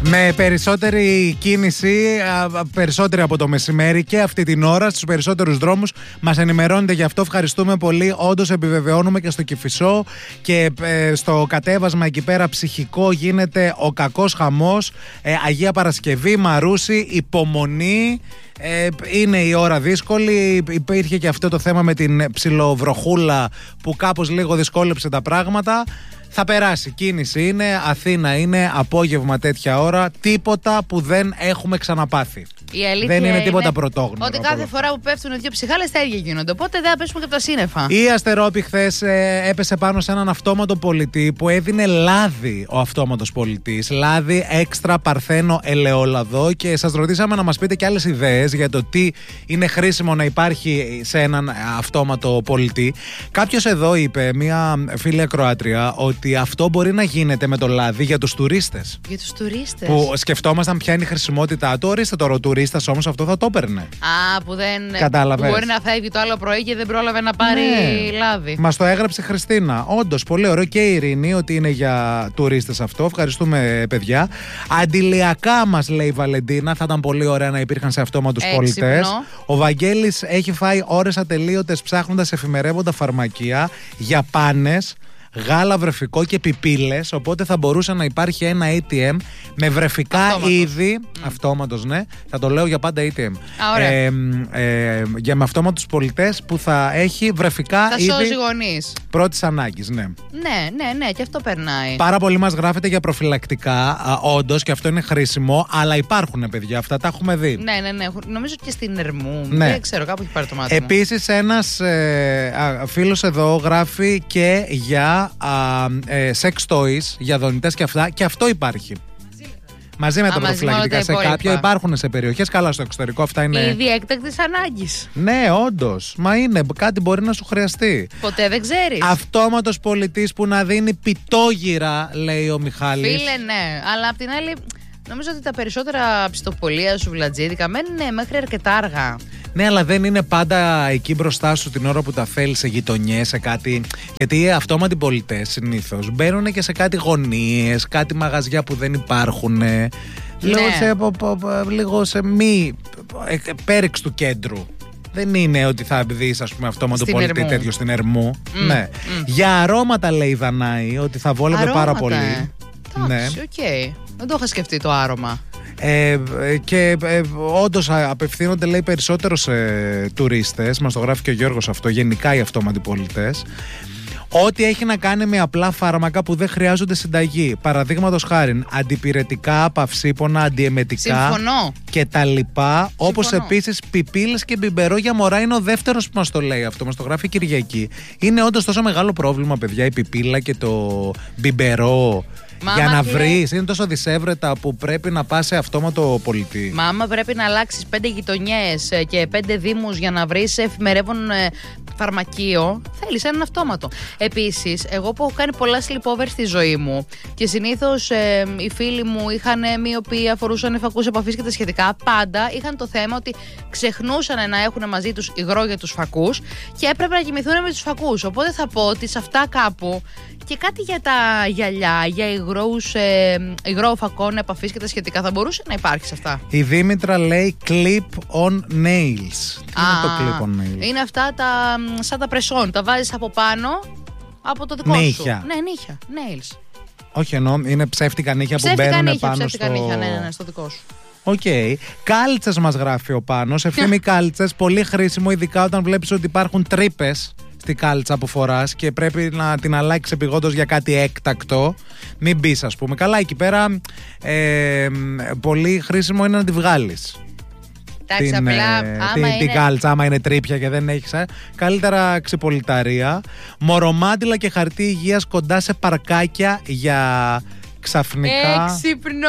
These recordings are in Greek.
Με περισσότερη κίνηση, περισσότερη από το μεσημέρι και αυτή την ώρα στους περισσότερους δρόμους. Μας ενημερώνετε γι' αυτό, ευχαριστούμε πολύ. Όντως επιβεβαιώνουμε και στο Κηφισό και στο κατέβασμα εκεί πέρα ψυχικό γίνεται ο κακός χαμός. Αγία Παρασκευή, Μαρούσι, υπομονή. Είναι η ώρα δύσκολη. Υπήρχε και αυτό το θέμα με την ψιλοβροχούλα που κάπως λίγο δυσκόλεψε τα πράγματα. Θα περάσει, κίνηση είναι, Αθήνα είναι, απόγευμα τέτοια ώρα, τίποτα που δεν έχουμε ξαναπάθει. Δεν είναι τίποτα πρωτόγνωρο. Ότι κάθε φορά που πέφτουν δύο ψυχάλες τα ίδια γίνονται. Οπότε δεν θα πέσουμε και από τα σύννεφα. Η Αστερόπη χθες έπεσε πάνω σε έναν αυτόματο πολιτή που έδινε λάδι ο αυτόματος πολιτής. Λάδι έξτρα παρθένο ελαιόλαδο. Και σας ρωτήσαμε να μας πείτε και άλλες ιδέες για το τι είναι χρήσιμο να υπάρχει σε έναν αυτόματο πολιτή. Κάποιος εδώ είπε, μια φίλη ακροάτρια, ότι αυτό μπορεί να γίνεται με το λάδι για τους τουρίστες. Για τους τουρίστες. Που σκεφτόμασταν ποια είναι η χρησιμότητά του. Ορίστε τώρα, ο τουρίστας όμως αυτό θα το έπαιρνε. Που δεν. Κατάλαβες. Που μπορεί να φεύγει το άλλο πρωί και δεν πρόλαβε να πάρει λάδι. Μας το έγραψε η Χριστίνα. Όντως, πολύ ωραίο, και η Ειρήνη, ότι είναι για τουρίστες αυτό. Ευχαριστούμε, παιδιά. Αντιλιακά, μας λέει η Βαλεντίνα, θα ήταν πολύ ωραία να υπήρχαν σε αυτόματους πολιτές. Ο Βαγγέλης έχει φάει ώρες ατελείωτες ψάχνοντας εφημερεύοντα φαρμακεία για πάνες, γάλα βρεφικό και πιπίλες, οπότε θα μπορούσε να υπάρχει ένα ATM με βρεφικά είδη. Αυτόματος, ναι. Θα το λέω για πάντα ATM. Για με αυτόματους πολιτές που θα έχει βρεφικά είδη. Θα σώζει γονείς. Πρώτης ανάγκης, ναι. Ναι, και αυτό περνάει. Πάρα πολύ μας γράφετε για προφυλακτικά, όντως, και αυτό είναι χρήσιμο, αλλά υπάρχουν, παιδιά, αυτά τα έχουμε δει. Ναι. Νομίζω και στην Ερμού. Ναι. Δεν ξέρω, κάπου έχει πάρει το μάτι μου. Επίσης, ένας φίλος εδώ γράφει και για sex toys, για δονητές και αυτά, και αυτό υπάρχει. Μαζί με τα προφυλακτικά σε κάποια υπάρχουν σε περιοχές. Καλά, στο εξωτερικό αυτά είναι. Ήδη έκτακτης ανάγκης. Ναι, όντως. Μα είναι, κάτι μπορεί να σου χρειαστεί. Ποτέ δεν ξέρεις. Αυτόματος πολιτής που να δίνει πιτόγυρα, λέει ο Μιχάλης. Φίλε, ναι, αλλά απ' την άλλη, νομίζω ότι τα περισσότερα πιστοπολία σουβλατζίδικα μένουν μέχρι αρκετά αργά. Ναι, αλλά δεν είναι πάντα εκεί μπροστά σου την ώρα που τα θέλεις, σε γειτονιές, σε κάτι. Γιατί οι αυτόματοι πολιτές συνήθως μπαίνουν και σε κάτι γωνίες, κάτι μαγαζιά που δεν υπάρχουν. Ναι. Λίγο σε μη πέριξ του κέντρου. Δεν είναι ότι θα δεις, ας πούμε, αυτόματο πολιτή τέτοιο στην Ερμού. Ναι. Για αρώματα, λέει η Δανάη, ότι θα βόλευε πάρα πολύ. Ναι. Οκ. Δεν το είχα σκεφτεί το άρωμα. Και όντως απευθύνονται, λέει, περισσότερο σε τουρίστες. Μας το γράφει και ο Γιώργος αυτό. Γενικά οι αυτόματοι πολιτές. Ό,τι έχει να κάνει με απλά φάρμακα που δεν χρειάζονται συνταγή. Παραδείγματος χάριν, αντιπυρετικά, παυσίπονα, αντιεμετικά και τα λοιπά. Όπως επίσης πιπίλες και μπιμπερό για μωρά. Είναι ο δεύτερος που μας το λέει αυτό. Μας το γράφει η Κυριακή. Είναι όντως τόσο μεγάλο πρόβλημα, παιδιά, η πιπίλα και το μπιμπερό. Για να βρεις, είναι τόσο δισεύρετα που πρέπει να πας σε αυτόματο πολιτή. Άμα πρέπει να αλλάξεις 5 γειτονιές και 5 δήμους για να βρεις εφημερεύον φαρμακείο, θέλεις έναν αυτόματο. Επίσης, εγώ που έχω κάνει πολλά sleepover στη ζωή μου και συνήθως οι φίλοι μου είχαν μοιοπία, αφορούσαν φακούς επαφής και τα σχετικά, πάντα είχαν το θέμα ότι ξεχνούσαν να έχουν μαζί τους υγρό για τους φακούς και έπρεπε να κοιμηθούν με τους φακούς. Οπότε θα πω ότι σε αυτά κάπου. Και κάτι για τα γυαλιά, για υγρό φακών επαφής και τα σχετικά, θα μπορούσε να υπάρχει σε αυτά. Η Δήμητρα λέει clip-on nails. Τι είναι το clip-on nails? Είναι αυτά σαν τα πρεσόν. Τα βάζεις από πάνω από το δικό σου. Νύχια. Ναι, νύχια. Nails. Όχι, εννοώ, είναι ψεύτικα νύχια που μπαίνουν πάνω ψεύτικα νύχια, ναι, στο δικό σου. Οκ. Κάλτσες μας γράφει ο Πάνος. Ευθύμη κάλτσες, πολύ χρήσιμο, ειδικά όταν βλέπεις ότι υπάρχουν τρύπες στη κάλτσα που φοράς και πρέπει να την αλλάξεις επειγόντως για κάτι έκτακτο. Μην μπεις, ας πούμε. Καλά, εκεί πέρα πολύ χρήσιμο είναι να τη βγάλεις. Την κάλτσα, άμα είναι τρύπια και δεν έχεις. Καλύτερα ξυπολιταρία. Μορομάντιλα και χαρτί υγείας κοντά σε παρκάκια για ξαφνικά. Έξυπνο!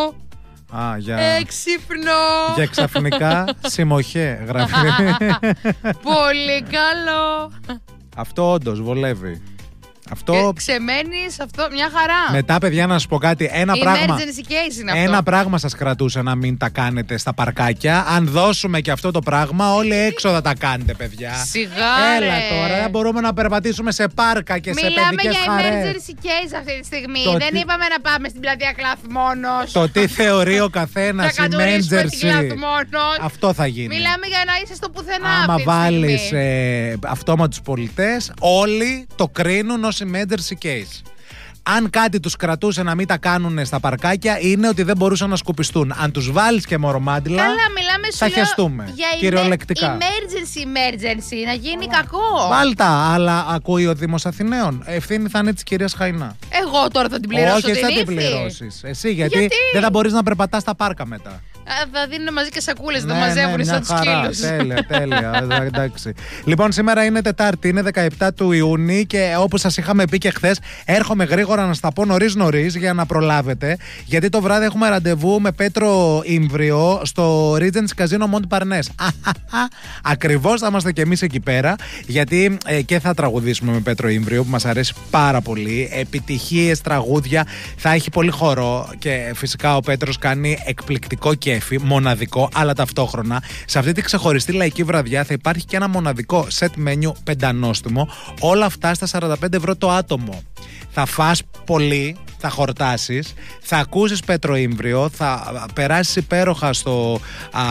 Έξυπνο! Για ξαφνικά συμμοχέ, γράφει. Πολύ καλό! Αυτό όντως βολεύει. Αυτό. Ξεμένεις αυτό, μια χαρά. Μετά, παιδιά, να σας πω κάτι. Emergency case είναι αυτό. Ένα πράγμα σας κρατούσε να μην τα κάνετε στα παρκάκια. Αν δώσουμε και αυτό το πράγμα, όλοι έξω θα τα κάνετε, παιδιά. Σιγά. Έλα τώρα, δεν μπορούμε να περπατήσουμε σε πάρκα και σε παιδικές χαρές. Μιλάμε για emergency case αυτή τη στιγμή. Δεν είπαμε να πάμε στην πλατεία Κλάθ μόνος. Το τι θεωρεί ο καθένας emergency. Αυτό θα γίνει. Μιλάμε για να είσαι στο πουθενά. Άμα βάλεις αυτόματους πολιτές, όλοι το κρίνουν ως emergency case. Αν κάτι τους κρατούσε να μην τα κάνουν στα παρκάκια, είναι ότι δεν μπορούσαν να σκουπιστούν. Αν τους βάλεις και μορομάντιλα, θα χεστούμε. Για κυριολεκτικά. Emergency, να γίνει κακό. Βάλτα, αλλά ακούει ο Δήμος Αθηναίων. Ευθύνη θα είναι της κυρίας Χαϊνά. Εγώ τώρα θα την πληρώσω. Όχι, εσύ θα την πληρώσεις. Εσύ, γιατί δεν θα μπορείς να περπατάς στα πάρκα μετά. Θα δίνουν μαζί και σακούλες, θα μαζεύουν σαν τους σκύλους. Τέλεια. Εντάξει. Λοιπόν, σήμερα είναι Τετάρτη, είναι 17 του Ιούνιου και όπως σας είχαμε πει και χθες, έρχομαι γρήγορα να στα πω νωρίς για να προλάβετε. Γιατί το βράδυ έχουμε ραντεβού με Πέτρο Ήμβριο στο Regency Casino Mont Parnasse. Ακριβώς θα είμαστε κι εμείς εκεί πέρα, γιατί και θα τραγουδήσουμε με Πέτρο Ήμβριο που μας αρέσει πάρα πολύ. Επιτυχίες, τραγούδια, θα έχει πολύ χορό και φυσικά ο Πέτρος κάνει εκπληκτικό κέφι, μοναδικό, αλλά ταυτόχρονα σε αυτή τη ξεχωριστή λαϊκή βραδιά θα υπάρχει και ένα μοναδικό set menu πεντανόστιμο, όλα αυτά στα 45 ευρώ το άτομο. Θα φας πολύ, θα χορτάσεις, θα ακούσεις Πέτρο Ήμβριο, θα περάσεις υπέροχα στο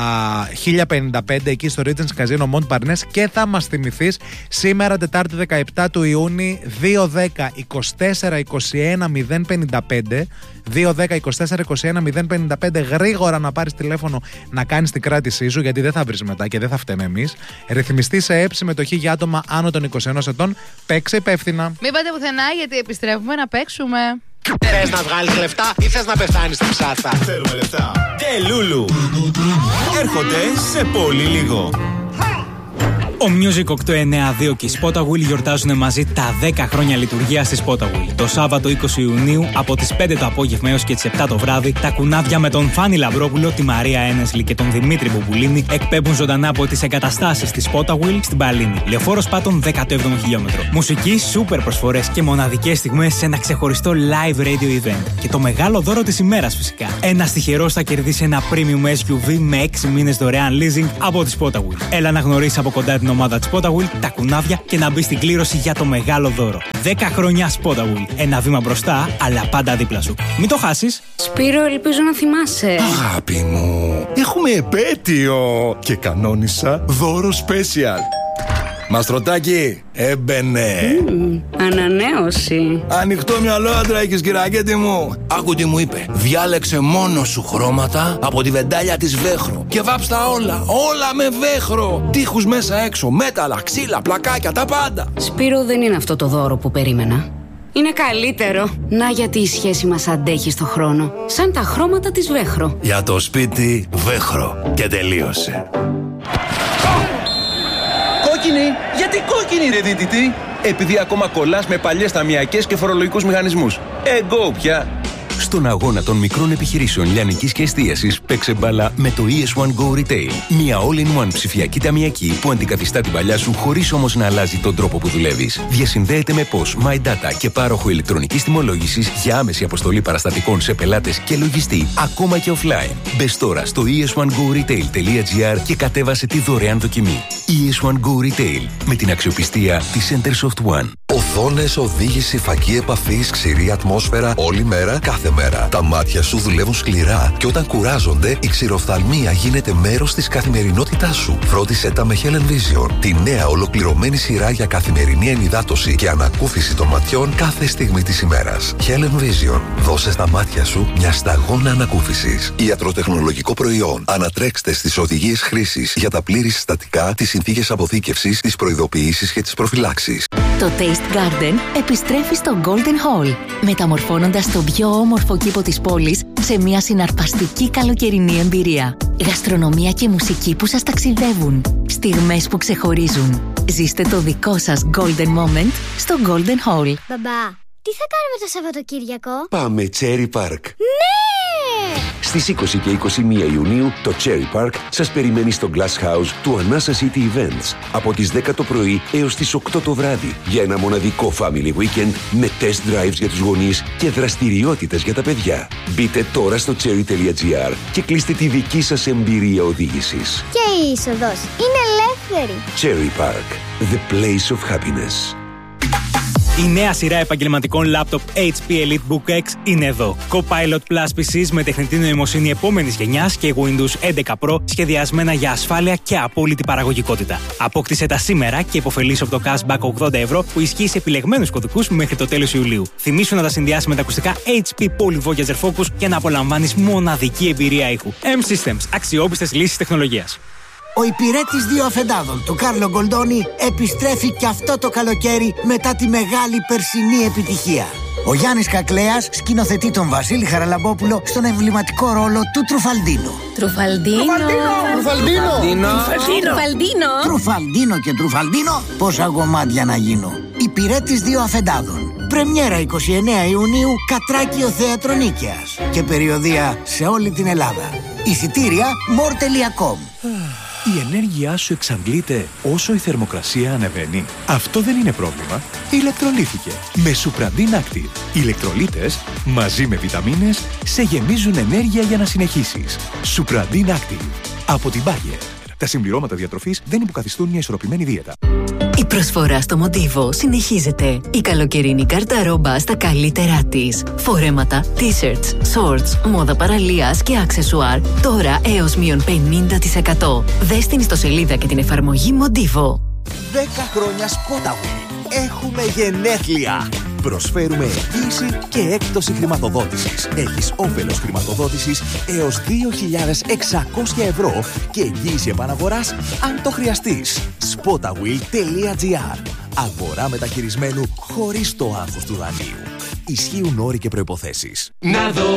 1055 εκεί στο Regency Casino Mont Parnasse και θα μας θυμηθείς σήμερα Τετάρτη 17 του Ιούνιου 210 24 21 055 210 24 21 055. Γρήγορα να πάρεις τηλέφωνο να κάνεις την κράτησή σου, γιατί δεν θα βρεις μετά και δεν θα φταίμε εμείς. Ρυθμιστή σε ΕΕΠ, συμμετοχή για άτομα άνω των 21 ετών. Παίξε υπεύθυνα. Μην πάτε πουθενά, γιατί επιστρέφουμε να παίξουμε. Θες να βγάλεις λεφτά ή θες να πεθάνεις στην ψάθα? Θέλουμε λεφτά. Τελούλου. Έρχονται σε πολύ λίγο. Ο Music 892 και η Spotawill γιορτάζουν μαζί τα 10 χρόνια λειτουργίας της Spotawill. Το Σάββατο 20 Ιουνίου από τις 5 το απόγευμα έως και τις 7 το βράδυ, τα κουνάδια με τον Φάνη Λαμπρόπουλο, τη Μαρία Ένεσλη και τον Δημήτρη Μπομπουλίνη εκπέμπουν ζωντανά από τις εγκαταστάσεις της Spotawill στην Παλίνη. Λεωφόρος Πάτων 17ο χιλιόμετρο. Μουσική, σούπερ προσφορές και μοναδικές στιγμές σε ένα ξεχωριστό live radio event. Και το μεγάλο δώρο της ημέρας φυσικά. Ένας τυχερός θα κερδίσει ένα premium SUV με 6 μήνες δωρεάν leasing από τη Spotawill. Έλα να γνωρίσεις από κοντά την ομάδα της Spotawill, τα κουνάβια και να μπει στην κλήρωση για το μεγάλο δώρο. 10 χρόνια Spotawill. Ένα βήμα μπροστά, αλλά πάντα δίπλα σου. Μην το χάσεις. Σπύρο, ελπίζω να θυμάσαι. Αγάπη μου, έχουμε επέτειο και κανόνισα δώρο special. Μαστρωτάκι, έμπαινε. Ανανέωση. Ανοιχτό μυαλό, άντρα έχεις, κυρακέτη μου. Άκου τι μου είπε. Διάλεξε μόνο σου χρώματα από τη βεντάλια της Βέχρο και βάψτα όλα με Βέχρο. Τείχους μέσα έξω, μέταλλα, ξύλα, πλακάκια, τα πάντα. Σπύρο, δεν είναι αυτό το δώρο που περίμενα. Είναι καλύτερο. Να, γιατί η σχέση μας αντέχει στο χρόνο. Σαν τα χρώματα της Βέχρο. Για το σπίτι Βέχρο. Και τελείωσε. Κόκκινη! Γιατί κόκκινη, ρε δίτητη? Επειδή ακόμα κολλάς με παλιές ταμιακές και φορολογικούς μηχανισμούς. Εγκό πια! Στον αγώνα των μικρών επιχειρήσεων λιανικής και εστίασης, παίξε μπάλα με το ES1 Go Retail. Μια all-in-one ψηφιακή ταμιακή που αντικαθιστά την παλιά σου χωρίς όμως να αλλάζει τον τρόπο που δουλεύεις. Διασυνδέεται με POS, My Data και πάροχο ηλεκτρονικής τιμολόγησης για άμεση αποστολή παραστατικών σε πελάτες και λογιστή, ακόμα και offline. Μπες τώρα στο es1goretail.gr και κατέβασε τη δωρεάν δοκιμή. ES1 Go Retail, με την αξιοπιστία της Centersoft One. Οθόνες, οδήγηση, φακή επαφής, ξηρή ατμόσφαιρα, όλη μέρα, κάθε μέρα. Τα μάτια σου δουλεύουν σκληρά και όταν κουράζονται, η ξηροφθαλμία γίνεται μέρος της καθημερινότητάς σου. Φρόντισε τα με Helen Vision, τη νέα ολοκληρωμένη σειρά για καθημερινή ενυδάτωση και ανακούφιση των ματιών κάθε στιγμή της ημέρας. Helen Vision, δώσε στα μάτια σου μια σταγόνα ανακούφισης. Ιατροτεχνολογικό προϊόν. Ανατρέξτε στις οδηγίες χρήσης για τα πλήρη συστατικά, τις συνθήκες αποθήκευσης, τις προειδοποιήσεις και τις προφυλάξεις. Το Taste Garden επιστρέφει στο Golden Hall, μεταμορφώνοντας τον πιο όμορφο κήπο της πόλης σε μια συναρπαστική καλοκαιρινή εμπειρία. Γαστρονομία και μουσική που σας ταξιδεύουν. Στιγμές που ξεχωρίζουν. Ζήστε το δικό σας Golden Moment στο Golden Hall. Μπαμπά, τι θα κάνουμε το Σαββατοκύριακο? Πάμε Cherry Park. Ναι! Στις 20 και 21 Ιουνίου το Cherry Park σας περιμένει στο Glass House του Anasa City Events από τις 10 το πρωί έως τις 8 το βράδυ για ένα μοναδικό family weekend με test drives για τους γονείς και δραστηριότητες για τα παιδιά. Μπείτε τώρα στο cherry.gr και κλείστε τη δική σας εμπειρία οδήγησης. Και η είσοδος είναι ελεύθερη. Cherry Park, the place of happiness. Η νέα σειρά επαγγελματικών λάπτοπ HP EliteBook X είναι εδώ. Copilot Plus PCs με τεχνητή νοημοσύνη επόμενης γενιάς και Windows 11 Pro σχεδιασμένα για ασφάλεια και απόλυτη παραγωγικότητα. Απόκτησε τα σήμερα και υποφελείς από το cashback 80 ευρώ που ισχύει σε επιλεγμένους κωδικούς μέχρι το τέλος Ιουλίου. Θυμήσου να τα συνδυάσεις με τα ακουστικά HP Poly Voyager Focus και να απολαμβάνεις μοναδική εμπειρία ήχου. M-Systems, αξιόπιστες λύσεις τεχνολογίας. Ο υπηρέτης δύο αφεντάδων του Κάρλο Γκολντόνι επιστρέφει και αυτό το καλοκαίρι μετά τη μεγάλη περσινή επιτυχία. Ο Γιάννης Κακλέας σκηνοθετεί τον Βασίλη Χαραλαμπόπουλο στον εμβληματικό ρόλο του Τρουφαλντίνο. Τρουφαλντίνο και Τρουφαλντίνο, πόσα γομάτια να γίνω. Υπηρέτης δύο αφεντάδων. Πρεμιέρα 29 Ιουνίου, Κατράκιο Θέατρο Νίκαιας. Και περιοδεία σε όλη την Ελλάδα. Εισιτήρια more.com. Η ενέργειά σου εξαντλείται όσο η θερμοκρασία ανεβαίνει. Αυτό δεν είναι πρόβλημα. Ηλεκτρολίθηκε με Supradin Active. Οι ηλεκτρολίτες μαζί με βιταμίνες σε γεμίζουν ενέργεια για να συνεχίσεις. Supradin Active από την Bayer. Τα συμπληρώματα διατροφής δεν υποκαθιστούν μια ισορροπημένη δίαιτα. Η προσφορά στο Motivo συνεχίζεται. Η καλοκαιρινή γκαρταρόμπα στα καλύτερά της. Φορέματα, t-shirts, shorts, μόδα παραλίας και αξεσουάρ. Τώρα έως μείον 50%. Δες την ιστοσελίδα και την εφαρμογή Motivo. 10 χρόνια Spotaway. Έχουμε γενέθλια. Προσφέρουμε εγγύηση και έκπτωση χρηματοδότησης. Έχεις όφελος χρηματοδότησης έως 2.600 ευρώ και εγγύηση επαναγοράς αν το χρειαστείς. Spotaway.gr. Αγορά μεταχειρισμένου χωρίς το άγχος του δανείου. Ισχύουν όροι και προϋποθέσεις. Να δω